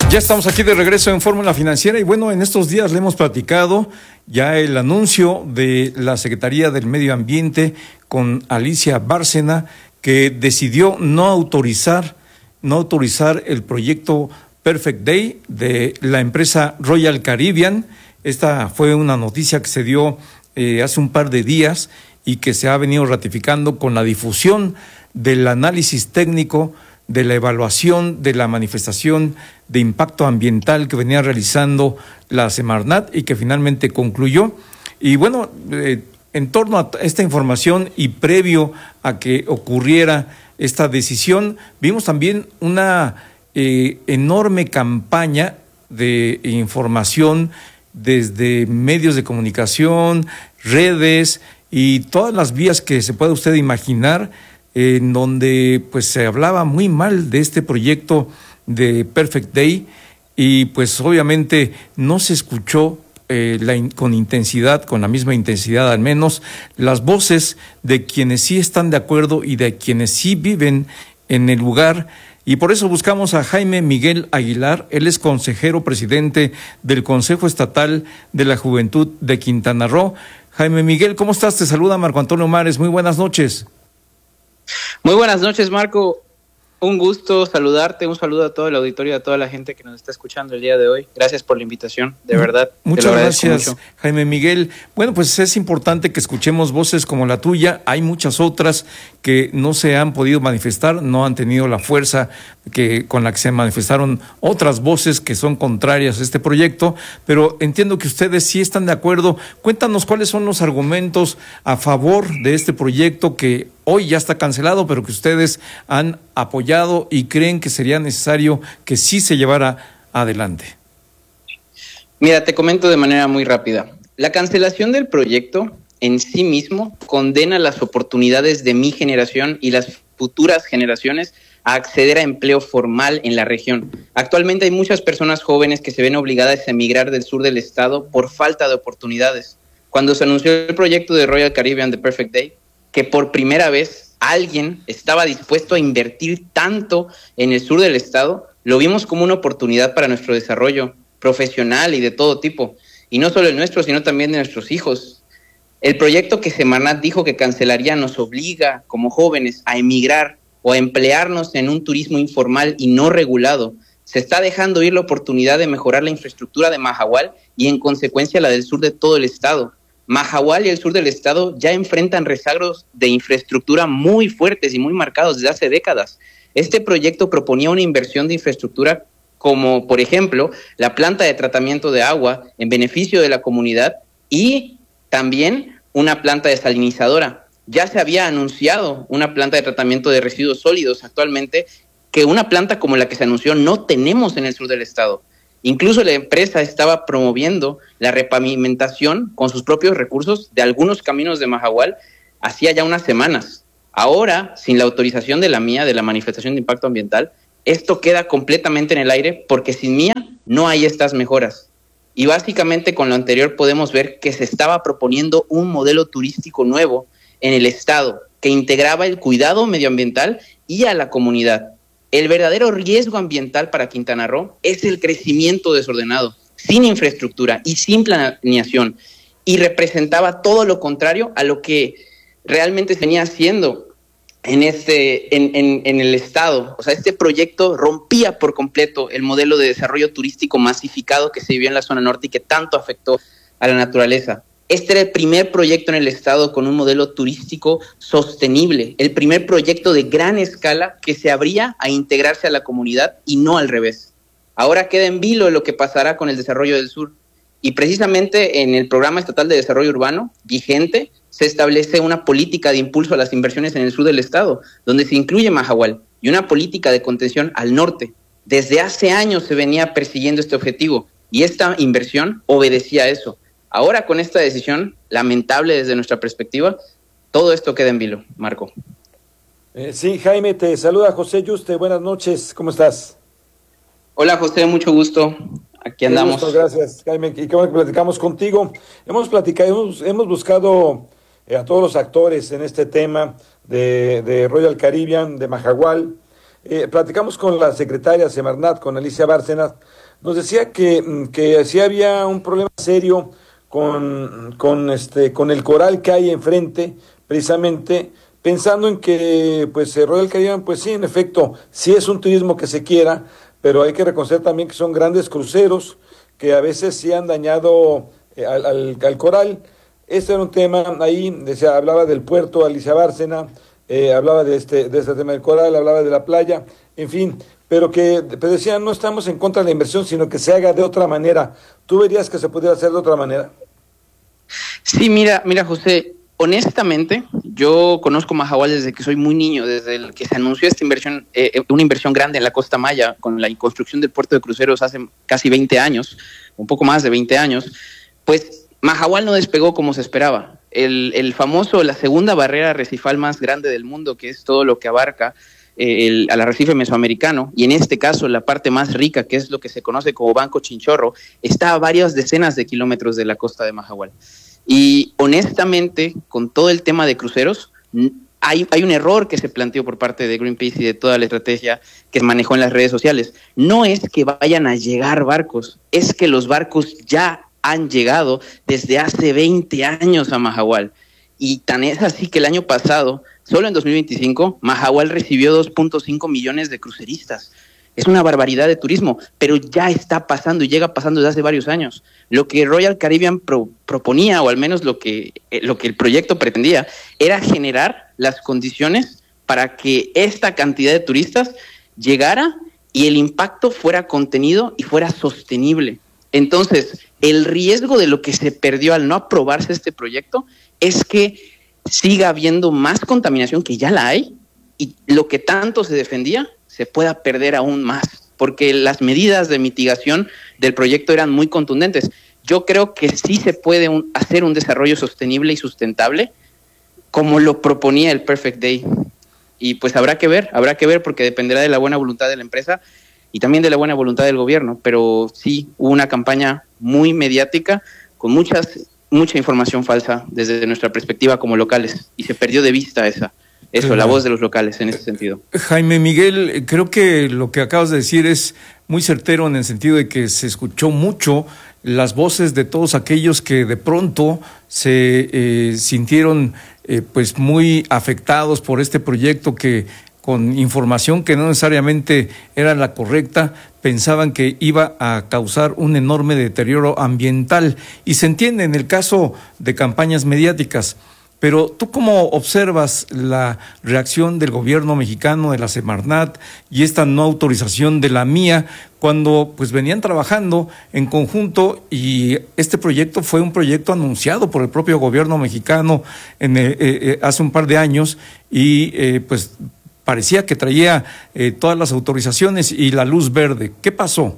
Ya estamos aquí de regreso en Fórmula Financiera y bueno, en estos días le hemos platicado ya el anuncio de la Secretaría del Medio Ambiente con Alicia Bárcena, que decidió no autorizar el proyecto Perfect Day de la empresa Royal Caribbean. Esta fue una noticia que se dio hace un par de días y que se ha venido ratificando con la difusión del análisis técnico, de la evaluación de la manifestación de impacto ambiental que venía realizando la Semarnat y que finalmente concluyó. Y bueno, en torno a esta información y previo a que ocurriera esta decisión, vimos también una enorme campaña de información desde medios de comunicación, redes y todas las vías que se pueda usted imaginar, en donde pues se hablaba muy mal de este proyecto de Perfect Day y pues obviamente no se escuchó con la misma intensidad al menos, las voces de quienes sí están de acuerdo y de quienes sí viven en el lugar. Y por eso buscamos a Jaime Miguel Aguilar. Él es consejero presidente del Consejo Estatal de la Juventud de Quintana Roo. Jaime Miguel, ¿cómo estás? Te saluda Marco Antonio Mares. Muy buenas noches. Muy buenas noches, Marco. Un gusto saludarte, un saludo a todo el auditorio, a toda la gente que nos está escuchando el día de hoy. Gracias por la invitación, de verdad. Muchas gracias, Jaime Miguel. Bueno, pues es importante que escuchemos voces como la tuya. Hay muchas otras que no se han podido manifestar, no han tenido la fuerza con la que se manifestaron otras voces que son contrarias a este proyecto, pero entiendo que ustedes sí están de acuerdo. Cuéntanos cuáles son los argumentos a favor de este proyecto que hoy ya está cancelado, pero que ustedes han apoyado y creen que sería necesario que sí se llevara adelante. Mira, te comento de manera muy rápida. La cancelación del proyecto en sí mismo condena las oportunidades de mi generación y las futuras generaciones a acceder a empleo formal en la región. Actualmente hay muchas personas jóvenes que se ven obligadas a emigrar del sur del estado por falta de oportunidades. Cuando se anunció el proyecto de Royal Caribbean de Perfect Day, que por primera vez alguien estaba dispuesto a invertir tanto en el sur del estado, lo vimos como una oportunidad para nuestro desarrollo profesional y de todo tipo, y no solo el nuestro, sino también de nuestros hijos. El proyecto que Semarnat dijo que cancelaría nos obliga, como jóvenes, a emigrar o a emplearnos en un turismo informal y no regulado. Se está dejando ir la oportunidad de mejorar la infraestructura de Mahahual y, en consecuencia, la del sur de todo el estado. Mahahual y el sur del estado ya enfrentan rezagos de infraestructura muy fuertes y muy marcados desde hace décadas. Este proyecto proponía una inversión de infraestructura como, por ejemplo, la planta de tratamiento de agua en beneficio de la comunidad y también una planta desalinizadora. Ya se había anunciado una planta de tratamiento de residuos sólidos actualmente, que una planta como la que se anunció no tenemos en el sur del estado. Incluso la empresa estaba promoviendo la repavimentación con sus propios recursos de algunos caminos de Mahahual hacía ya unas semanas. Ahora, sin la autorización de la MIA, de la manifestación de impacto ambiental, esto queda completamente en el aire porque sin MIA no hay estas mejoras. Y básicamente con lo anterior podemos ver que se estaba proponiendo un modelo turístico nuevo en el estado que integraba el cuidado medioambiental y a la comunidad. El verdadero riesgo ambiental para Quintana Roo es el crecimiento desordenado, sin infraestructura y sin planeación, y representaba todo lo contrario a lo que realmente se venía haciendo en el estado. O sea, este proyecto rompía por completo el modelo de desarrollo turístico masificado que se vivió en la zona norte y que tanto afectó a la naturaleza. Este era el primer proyecto en el estado con un modelo turístico sostenible, el primer proyecto de gran escala que se abría a integrarse a la comunidad y no al revés. Ahora queda en vilo lo que pasará con el desarrollo del sur. Y precisamente en el Programa Estatal de Desarrollo Urbano vigente se establece una política de impulso a las inversiones en el sur del estado, donde se incluye Mahahual, y una política de contención al norte. Desde hace años se venía persiguiendo este objetivo y esta inversión obedecía a eso. Ahora, con esta decisión, lamentable desde nuestra perspectiva, todo esto queda en vilo, Marco. Sí, Jaime, te saluda José Yuste. Buenas noches, ¿cómo estás? Hola, José, mucho gusto. Aquí andamos. Gusto, gracias, Jaime. Y qué bueno que platicamos contigo. Hemos buscado a todos los actores en este tema de Royal Caribbean, de Mahahual. Platicamos con la secretaria Semarnat, con Alicia Bárcenas, nos decía que sí había un problema serio con el coral que hay enfrente, precisamente pensando en que pues Royal Caribbean, pues sí, en efecto, sí es un turismo que se quiera, pero hay que reconocer también que son grandes cruceros que a veces sí han dañado al coral. Este era un tema ahí, decía, hablaba del puerto, Alicia Bárcena, hablaba de este tema del coral, hablaba de la playa, en fin, pero decían, no estamos en contra de la inversión, sino que se haga de otra manera. ¿Tú verías que se pudiera hacer de otra manera? Sí, mira, José, honestamente, yo conozco Mahahual desde que soy muy niño, desde el que se anunció esta inversión, una inversión grande en la Costa Maya, con la construcción del puerto de cruceros hace casi 20 años, un poco más de 20 años, pues Mahahual no despegó como se esperaba. El famoso, la segunda barrera arrecifal más grande del mundo, que es todo lo que abarca al arrecife mesoamericano, y en este caso la parte más rica, que es lo que se conoce como Banco Chinchorro, está a varias decenas de kilómetros de la costa de Mahahual. Y honestamente, con todo el tema de cruceros, hay un error que se planteó por parte de Greenpeace y de toda la estrategia que se manejó en las redes sociales. No es que vayan a llegar barcos, es que los barcos ya han llegado desde hace 20 años a Mahahual. Y tan es así que el año pasado, solo en 2025, Mahahual recibió 2.5 millones de cruceristas. Es una barbaridad de turismo, pero ya está pasando y llega pasando desde hace varios años. Lo que Royal Caribbean proponía, o al menos lo que el proyecto pretendía, era generar las condiciones para que esta cantidad de turistas llegara y el impacto fuera contenido y fuera sostenible. Entonces, el riesgo de lo que se perdió al no aprobarse este proyecto es que siga habiendo más contaminación, que ya la hay, y lo que tanto se defendía se pueda perder aún más, porque las medidas de mitigación del proyecto eran muy contundentes. Yo creo que sí se puede hacer un desarrollo sostenible y sustentable, como lo proponía el Perfect Day. Y pues habrá que ver, porque dependerá de la buena voluntad de la empresa y también de la buena voluntad del gobierno, pero sí hubo una campaña muy mediática, con mucha información falsa desde nuestra perspectiva como locales, y se perdió de vista la voz de los locales en ese sentido. Jaime Miguel, creo que lo que acabas de decir es muy certero en el sentido de que se escuchó mucho las voces de todos aquellos que de pronto se sintieron pues muy afectados por este proyecto, que con información que no necesariamente era la correcta, pensaban que iba a causar un enorme deterioro ambiental, y se entiende en el caso de campañas mediáticas. Pero ¿tú cómo observas la reacción del gobierno mexicano, de la Semarnat, y esta no autorización de la MIA, cuando pues venían trabajando en conjunto, y este proyecto fue un proyecto anunciado por el propio gobierno mexicano hace un par de años, y pues parecía que traía todas las autorizaciones y la luz verde? ¿Qué pasó?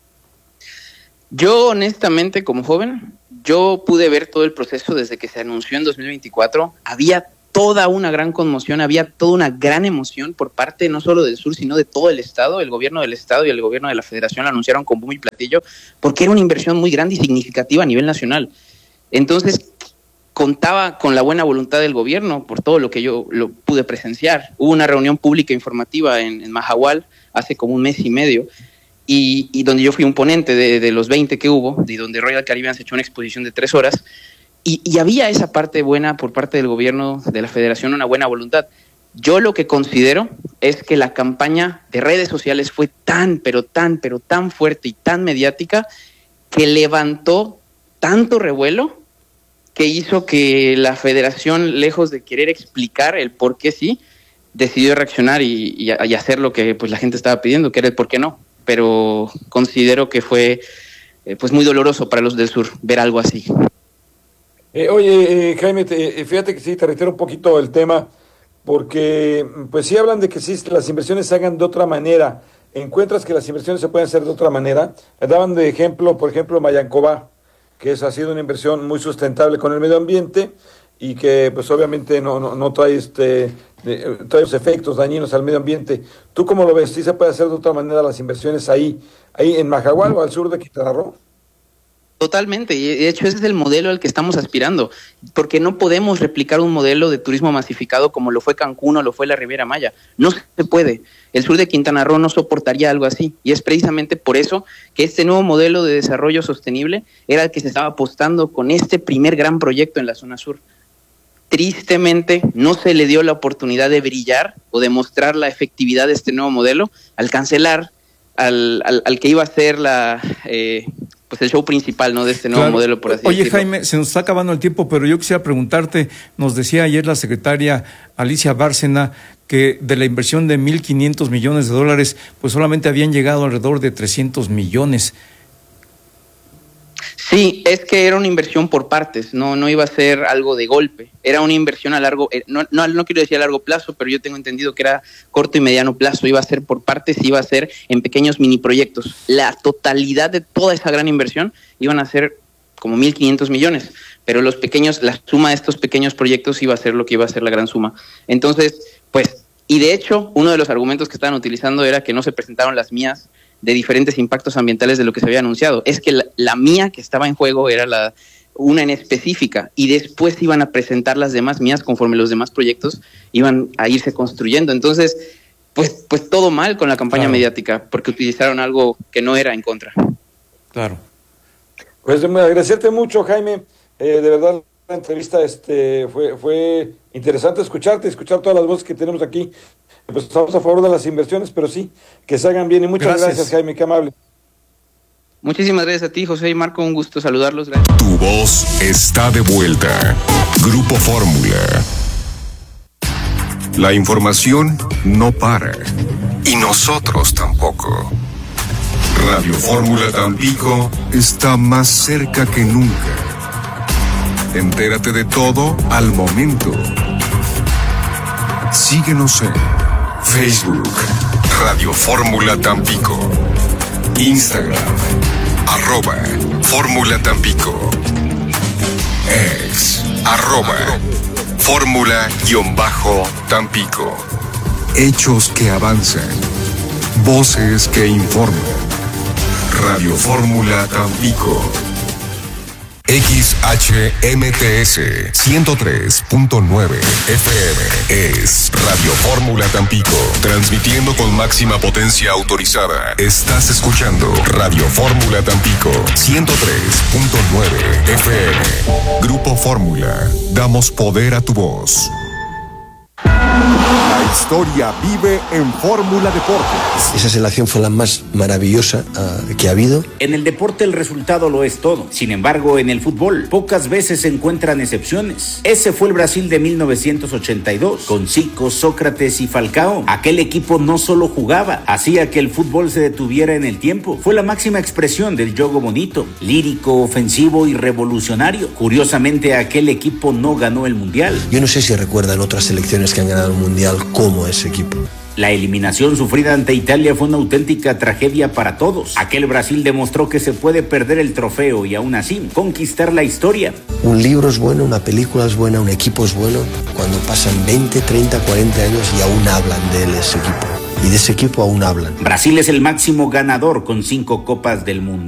Yo honestamente, como joven, yo pude ver todo el proceso desde que se anunció en 2024. Había toda una gran conmoción, había toda una gran emoción por parte no solo del sur, sino de todo el estado. El gobierno del estado y el gobierno de la federación lo anunciaron con bombo y platillo, porque era una inversión muy grande y significativa a nivel nacional. Entonces, contaba con la buena voluntad del gobierno por todo lo que yo lo pude presenciar. Hubo una reunión pública informativa en Mahahual hace como un mes y medio, y donde yo fui un ponente de los 20 que hubo, y donde Royal Caribbean se echó una exposición de 3 horas, y había esa parte buena por parte del gobierno de la federación, una buena voluntad. Yo lo que considero es que la campaña de redes sociales fue tan fuerte y tan mediática, que levantó tanto revuelo, que hizo que la federación, lejos de querer explicar el por qué sí, decidió reaccionar y hacer lo que pues la gente estaba pidiendo, que era el por qué no. Pero considero que fue pues muy doloroso para los del sur ver algo así. Jaime, fíjate que sí, te reitero un poquito el tema, porque pues sí hablan de que sí, las inversiones se hagan de otra manera. ¿Encuentras que las inversiones se pueden hacer de otra manera? Daban de ejemplo, por ejemplo, Mayancobá, que ha sido una inversión muy sustentable con el medio ambiente, y que pues obviamente no trae trae los efectos dañinos al medio ambiente. ¿Tú cómo lo ves? ¿Sí se puede hacer de otra manera las inversiones ahí en Mahahual o al sur de Quintana Roo? Totalmente, y de hecho ese es el modelo al que estamos aspirando, porque no podemos replicar un modelo de turismo masificado como lo fue Cancún o lo fue la Riviera Maya. No se puede. El sur de Quintana Roo no soportaría algo así, y es precisamente por eso que este nuevo modelo de desarrollo sostenible era el que se estaba apostando con este primer gran proyecto en la zona sur. Tristemente no se le dio la oportunidad de brillar o de mostrar la efectividad de este nuevo modelo al cancelar al que iba a ser pues el show principal, ¿no?, de este nuevo modelo, por así decirlo. Oye, Jaime, se nos está acabando el tiempo, pero yo quisiera preguntarte, nos decía ayer la secretaria Alicia Bárcena que de la inversión de 1,500 millones de dólares, pues solamente habían llegado alrededor de 300 millones. Sí, es que era una inversión por partes, no iba a ser algo de golpe, era una inversión a largo, no quiero decir a largo plazo, pero yo tengo entendido que era corto y mediano plazo, iba a ser por partes, iba a ser en pequeños mini proyectos. La totalidad de toda esa gran inversión iban a ser como 1,500 millones, pero la suma de estos pequeños proyectos iba a ser lo que iba a ser la gran suma. Entonces, pues, y de hecho, uno de los argumentos que estaban utilizando era que no se presentaron las mías de diferentes impactos ambientales de lo que se había anunciado. Es que la mía que estaba en juego era una en específica, y después iban a presentar las demás mías conforme los demás proyectos iban a irse construyendo. Entonces, pues todo mal con la campaña mediática, porque utilizaron algo que no era en contra. Claro. Pues agradecerte mucho, Jaime. De verdad, la entrevista fue interesante escuchar todas las voces que tenemos aquí. Pues estamos a favor de las inversiones, pero sí, que se hagan bien. Y muchas gracias, Jaime, qué amable. Muchísimas gracias a ti, José y Marco, un gusto saludarlos. Gracias. Tu voz está de vuelta. Grupo Fórmula. La información no para. Y nosotros tampoco. Radio Fórmula Tampico está más cerca que nunca. Entérate de todo al momento. Síguenos en Facebook, Radio Fórmula Tampico. Instagram, @Fórmula Tampico. Ex, @Fórmula_Tampico. Hechos que avanzan. Voces que informan. Radio Fórmula Tampico. XHMTS 103.9 FM es Radio Fórmula Tampico, transmitiendo con máxima potencia autorizada. Estás escuchando Radio Fórmula Tampico 103.9 FM. Grupo Fórmula, damos poder a tu voz. La historia vive en Fórmula Deportes. Esa selección fue la más maravillosa que ha habido. En el deporte el resultado lo es todo. Sin embargo, en el fútbol pocas veces se encuentran excepciones. Ese fue el Brasil de 1982, con Zico, Sócrates y Falcao. Aquel equipo no solo jugaba, hacía que el fútbol se detuviera en el tiempo. Fue la máxima expresión del juego bonito, lírico, ofensivo y revolucionario. Curiosamente, aquel equipo no ganó el Mundial. Yo no sé si recuerdan otras selecciones que han ganado el Mundial como ese equipo. La eliminación sufrida ante Italia fue una auténtica tragedia para todos. Aquel Brasil demostró que se puede perder el trofeo y aún así conquistar la historia. Un libro es bueno, una película es buena, un equipo es bueno cuando pasan 20, 30, 40 años y aún hablan de él, ese equipo. Y de ese equipo aún hablan. Brasil es el máximo ganador con 5 copas del mundo.